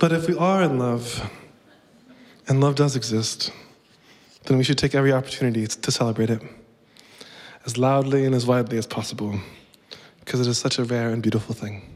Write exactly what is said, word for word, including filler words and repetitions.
But if we are in love, and love does exist, then we should take every opportunity to celebrate it as loudly and as widely as possible, because it is such a rare and beautiful thing.